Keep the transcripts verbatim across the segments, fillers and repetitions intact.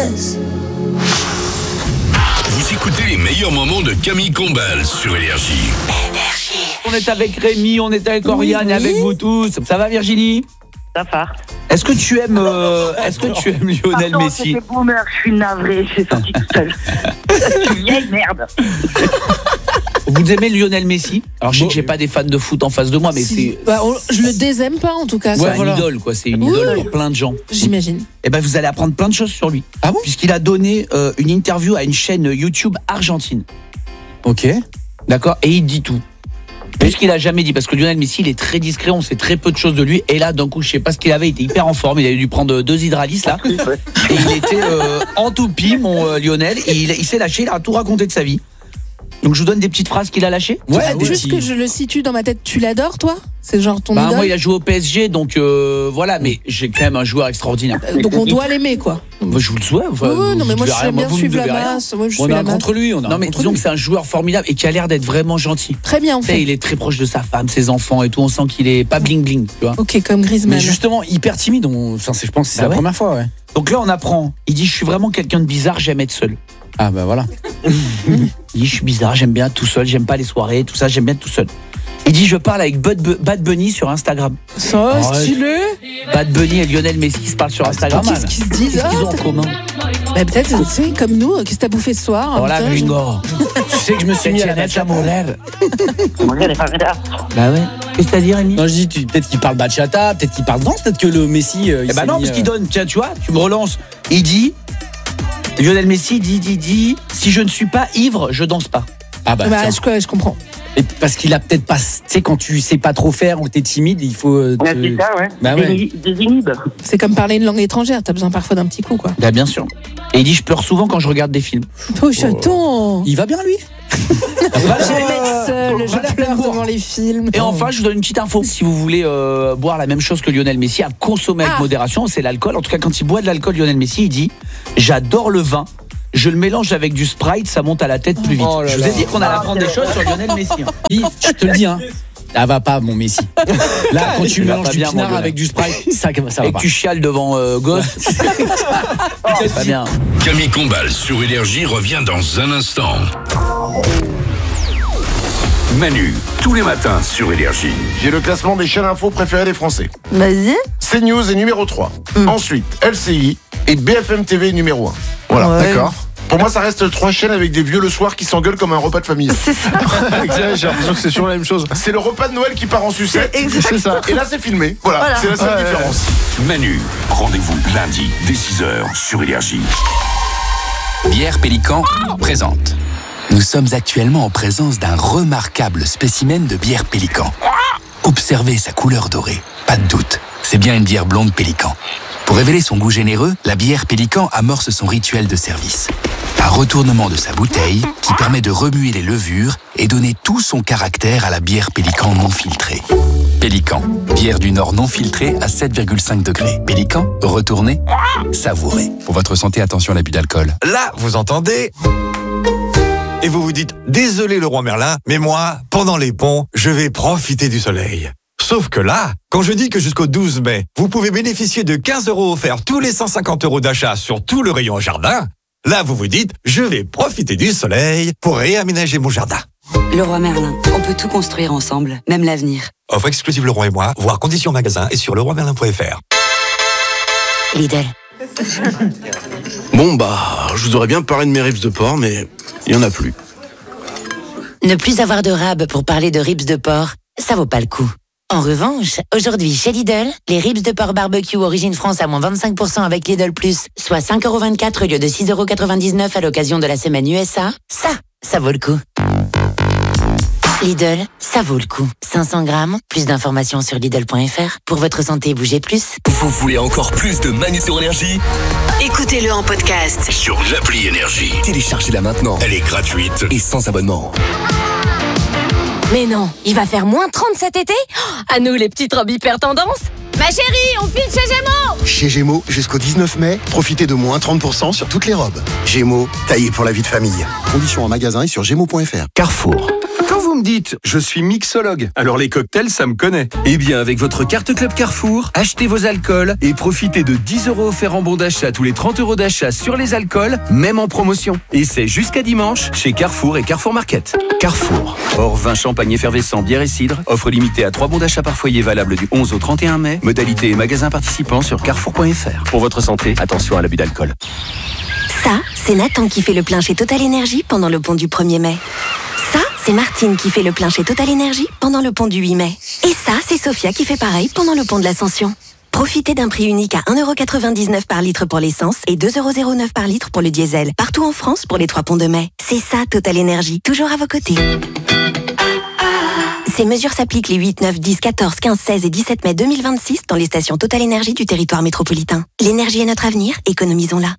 buzz. Vous écoutez les meilleurs moments de Camille Combal sur Énergie. On est avec Rémi, on est avec Oriane Oui. et avec vous tous. Ça va Virginie? Ça part. Est-ce que tu aimes euh, est-ce que tu aimes Lionel Pardon, Messi? c'était boomer, je suis navré, je suis sorti toute seule. Je suis vieille merde. Vous aimez Lionel Messi? Alors je sais Bon. que j'ai pas des fans de foot en face de moi, mais Si- c'est bah, on- je le désaime pas en tout cas. c'est ça. une Voilà. idole quoi, c'est une Oui. idole pour plein de gens. J'imagine. Et ben vous allez apprendre plein de choses sur lui. Ah bon? Puisqu'il a donné euh, une interview à une chaîne YouTube argentine. Ok. D'accord? Et il dit tout. Puisqu'il a jamais dit, parce que Lionel Messi il est très discret, on sait très peu de choses de lui. Et là d'un coup je sais pas ce qu'il avait, il était hyper en forme, il avait dû prendre deux hydralis là. Et il était euh, en toupie mon euh, Lionel, et il, il s'est lâché, il a tout raconté de sa vie. Donc je vous donne des petites phrases qu'il a lâchées. Ouais, Ah oui. juste que je le situe dans ma tête. Tu l'adores, toi? C'est genre ton Bah, idole. moi il a joué au P S G, donc euh, voilà, mais j'ai quand même un joueur extraordinaire. Euh, Donc on doit l'aimer, quoi. Moi, je vous le souhaite. Enfin, Ouais, ouais, non, vous mais moi devez je rien, j'aime bien vous me suivre la devez rien. masse. Moi, je On suis a la un masse. contre lui, on a Non un mais contre disons lui. que c'est un joueur formidable et qui a l'air d'être vraiment gentil. Très bien, en Tu sais, fait. il est très proche de sa femme, ses enfants et tout. On sent qu'il est pas bling bling, tu vois. Ok, comme Griezmann. Mais justement, hyper timide. On... Enfin, c'est- je pense que c'est Bah la ouais. première fois, ouais. Donc là, on apprend. Il dit, je suis vraiment quelqu'un de bizarre, j'aime être seul. Ah bah voilà. Il dit, je suis bizarre, j'aime bien être tout seul, j'aime pas les soirées, tout ça, j'aime bien être tout seul. Il dit, je parle avec Bud Bu- Bad Bunny sur Instagram. Ça, Ouais. stylé. Bad Bunny et Lionel Messi se parlent sur Instagram. Qu'est-ce qu'ils se disent? Qu'est-ce qu'ils ont en Ah, commun? Bah, peut-être, tu sais, comme nous, qu'est-ce que t'as bouffé ce soir? Voilà, Putain, je- gringo. Tu sais que je me suis mis à la Tiens, bachata. mon rêve. Mon gars, elle est formidable. Bah ouais. Qu'est-ce que t'as dit, Rémi? Non, je dis tu- peut-être qu'il parle bachata, peut-être qu'il parle danse, peut-être que le Messi. euh, il Eh bah s'est non, mis, parce qu'il euh, donne, tiens, tu vois, tu me relances. Il dit, Lionel Messi dit, dit, dit, si je ne suis pas ivre, je danse pas. Ah bah, Bah, tiens. je, quoi, je comprends. Et parce qu'il a peut-être pas. Tu sais, quand tu sais pas trop faire ou t'es timide, il faut. euh, Ouais, te- c'est ça, ouais. Bah ouais. Des, des inhibes. C'est comme parler une langue étrangère. T'as besoin parfois d'un petit coup, quoi. Bah bien sûr. Et il dit, je pleure souvent quand je regarde des films. Oh, chaton. Il va bien, lui? J'aime être seule, je voilà pleure l'amour. devant les films. Et enfin, je vous donne une petite info. Si vous voulez euh, boire la même chose que Lionel Messi, à consommer avec Ah. modération, c'est l'alcool. En tout cas, quand il boit de l'alcool, Lionel Messi, il dit, j'adore le vin. Je le mélange avec du Sprite, ça monte à la tête plus vite. Oh là je vous ai là. dit qu'on allait apprendre des choses sur Lionel Messi. hein. Dis, je te le dis, hein. Ça va pas, mon Messi. Là, quand tu Il va mélanges pas du bien, mon pinard Lionel. avec du Sprite, ça, ça va Et que pas. tu chiales devant euh, Ghost, c'est pas bien. Camille Combal sur Énergie revient dans un instant. Manu, tous les matins sur Énergie. J'ai le classement des chaînes info préférées des Français. Vas-y. CNews est numéro trois. Ensuite, L C I et B F M T V numéro un. Voilà, Ouais. d'accord. Pour moi, ça reste trois chaînes avec des vieux le soir qui s'engueulent comme un repas de famille. C'est ça. J'ai l'impression que c'est toujours la même chose. C'est le repas de Noël qui part en sucette. C'est exact. C'est ça. Et là, c'est filmé. Voilà, Voilà. c'est la seule Ouais, ouais, différence. Manu, rendez-vous lundi dès six heures sur Énergie. Bière Pélican présente. Nous sommes actuellement en présence d'un remarquable spécimen de bière Pélican. Observez sa couleur dorée. Pas de doute, c'est bien une bière blonde Pélican. Pour révéler son goût généreux, la bière Pélican amorce son rituel de service. Un retournement de sa bouteille qui permet de remuer les levures et donner tout son caractère à la bière Pélican non filtrée. Pélican, bière du Nord non filtrée à sept virgule cinq degrés. Pélican, retournez, savourez. Pour votre santé, attention à l'abus d'alcool. Là, vous entendez? Et vous vous dites, désolé le roi Merlin, mais moi, pendant les ponts, je vais profiter du soleil. Sauf que là, quand je dis que jusqu'au douze mai, vous pouvez bénéficier de quinze euros offerts tous les cent cinquante euros d'achat sur tout le rayon jardin, là vous vous dites, je vais profiter du soleil pour réaménager mon jardin. Le roi Merlin, on peut tout construire ensemble, même l'avenir. Offre exclusive Le Roi et moi, voir conditions magasin et sur le roi merlin point f r. Lidl. Bon bah, je vous aurais bien parlé de mes ribs de porc, mais il y en a plus. Ne plus avoir de rab pour parler de ribs de porc, ça vaut pas le coup. En revanche, aujourd'hui chez Lidl, les ribs de porc barbecue origine France à moins vingt-cinq pour cent avec Lidl Plus, soit cinq euros vingt-quatre au lieu de six euros quatre-vingt-dix-neuf à l'occasion de la semaine U S A, ça, ça vaut le coup. Lidl, ça vaut le coup. cinq cents grammes, plus d'informations sur Lidl point f r. Pour votre santé, bougez plus. Vous voulez encore plus de Manu sur Énergie? Écoutez-le en podcast. Sur l'appli Énergie. Téléchargez-la maintenant Elle est gratuite. et sans abonnement. Mais non, il va faire moins trente cet été? Oh, à nous les petites robes hyper tendance. Ma chérie, on file chez Gémeaux. Chez Gémeaux, jusqu'au dix-neuf mai, profitez de moins trente pour cent sur toutes les robes. Gémeaux, taillé pour la vie de famille. Conditions en magasin et sur gémeaux point f r. Carrefour. Quand vous me dites « je suis mixologue », alors les cocktails, ça me connaît. Eh bien, avec votre carte Club Carrefour, achetez vos alcools et profitez de dix euros offerts en bon d'achat tous les trente euros d'achat sur les alcools, même en promotion. Et c'est jusqu'à dimanche chez Carrefour et Carrefour Market. Carrefour. Hors vin, champagne effervescent, bière et cidre. Offre limitée à trois bons d'achat par foyer valable du onze au trente et un mai. Modalité et magasins participants sur carrefour point f r. Pour votre santé, attention à l'abus d'alcool. Ça, c'est Nathan qui fait le plein chez Total Énergie pendant le pont du premier mai. Ça, c'est Martine qui fait le plein chez Total Énergie pendant le pont du huit mai. Et ça, c'est Sophia qui fait pareil pendant le pont de l'Ascension. Profitez d'un prix unique à un euro quatre-vingt-dix-neuf par litre pour l'essence et deux euros zéro neuf par litre pour le diesel. Partout en France pour les trois ponts de mai. C'est ça, Total Énergie. Toujours à vos côtés. Ces mesures s'appliquent les huit, neuf, dix, quatorze, quinze, seize et dix-sept mai deux mille vingt-six dans les stations Total Énergie du territoire métropolitain. L'énergie est notre avenir, économisons-la.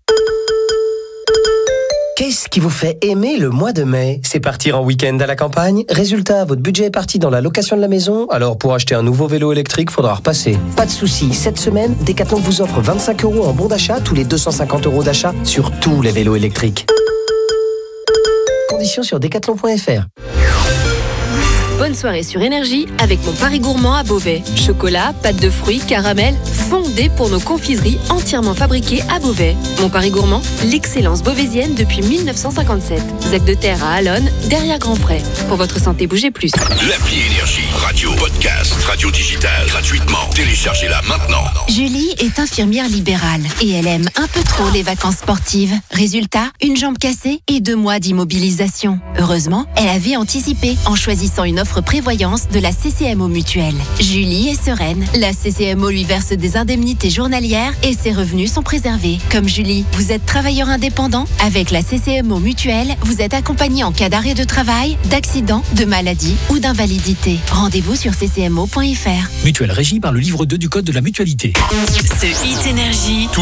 Qu'est-ce qui vous fait aimer le mois de mai? C'est partir en week-end à la campagne? Résultat, votre budget est parti dans la location de la maison? Alors pour acheter un nouveau vélo électrique, faudra repasser. Pas de soucis, cette semaine, Decathlon vous offre vingt-cinq euros en bon d'achat tous les deux cent cinquante euros d'achat sur tous les vélos électriques. Conditions sur decathlon point f r. Bonne soirée sur Énergie avec mon pari gourmand à Beauvais. Chocolat, pâte de fruits, caramel, fondé pour nos confiseries entièrement fabriquées à Beauvais. Mon pari gourmand, l'excellence beauvaisienne depuis mille neuf cent cinquante-sept. Zac de Terre à Alonne, derrière Grand Frais. Pour votre santé, bougez plus. L'appli Énergie, radio, podcast, radio digitale, gratuitement. Téléchargez-la maintenant. Julie est infirmière libérale et elle aime un peu trop les vacances sportives. Résultat, une jambe cassée et deux mois d'immobilisation. Heureusement, elle avait anticipé en choisissant une offre prévoyance de la C C M O Mutuelle. Julie est sereine. La C C M O lui verse des indemnités journalières et ses revenus sont préservés. Comme Julie, vous êtes travailleur indépendant? Avec la C C M O Mutuelle, vous êtes accompagné en cas d'arrêt de travail, d'accident, de maladie ou d'invalidité. Rendez-vous sur c c m o point f r. Mutuelle régie par le livre deux du Code de la mutualité. Ce Hit Énergie.